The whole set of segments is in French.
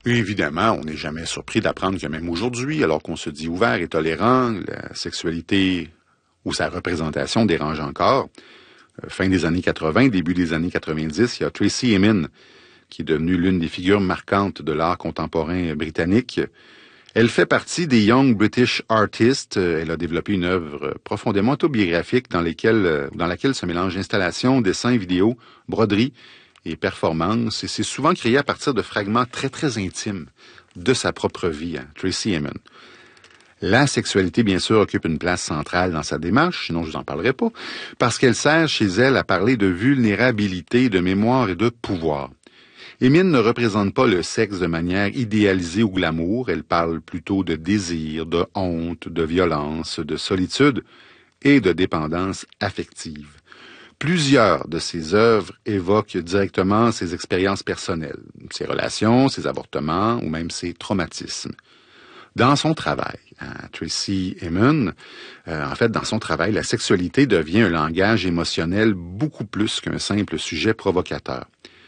Et évidemment, on n'est jamais surpris d'apprendre que même aujourd'hui, alors qu'on se dit ouvert et tolérant, la sexualité ou sa représentation dérange encore. Fin des années 80, début des années 90, il y a Tracey Emin, qui est devenue l'une des figures marquantes de l'art contemporain britannique. Elle fait partie des Young British Artists. Elle a développé une œuvre profondément autobiographique dans laquelle se mélangent installations, dessins, vidéos, broderies et performances. Et c'est souvent créé à partir de fragments très, très intimes de sa propre vie, Tracey Emin. La sexualité, bien sûr, occupe une place centrale dans sa démarche, sinon je vous en parlerai pas, parce qu'elle sert chez elle à parler de vulnérabilité, de mémoire et de pouvoir. Emin ne représente pas le sexe de manière idéalisée ou glamour, elle parle plutôt de désir, de honte, de violence, de solitude et de dépendance affective. Plusieurs de ses œuvres évoquent directement ses expériences personnelles, ses relations, ses avortements ou même ses traumatismes. Dans son travail, Tracey Emin, dans son travail, la sexualité devient un langage émotionnel beaucoup plus qu'un simple sujet provocateur.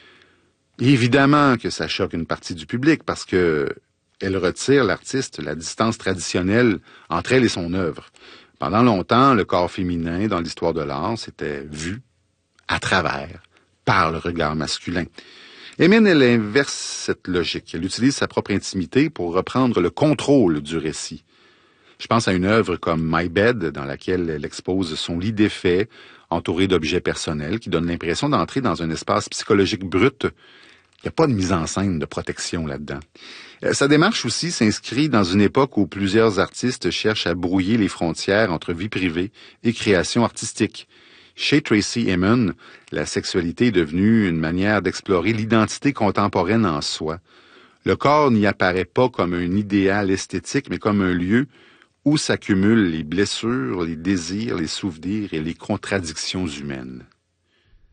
Évidemment que ça choque une partie du public parce que elle retire l'artiste la distance traditionnelle entre elle et son œuvre. Pendant longtemps, le corps féminin dans l'histoire de l'art s'était vu à travers par le regard masculin. Emin, elle inverse cette logique. Elle utilise sa propre intimité pour reprendre le contrôle du récit. Je pense à une œuvre comme My Bed, dans laquelle elle expose son lit défait, entouré d'objets personnels, qui donne l'impression d'entrer dans un espace psychologique brut. Il n'y a pas de mise en scène de protection là-dedans. Sa démarche aussi s'inscrit dans une époque où plusieurs artistes cherchent à brouiller les frontières entre vie privée et création artistique. Chez Tracey Emin, la sexualité est devenue une manière d'explorer l'identité contemporaine en soi. Le corps n'y apparaît pas comme un idéal esthétique, mais comme un lieu où s'accumulent les blessures, les désirs, les souvenirs et les contradictions humaines.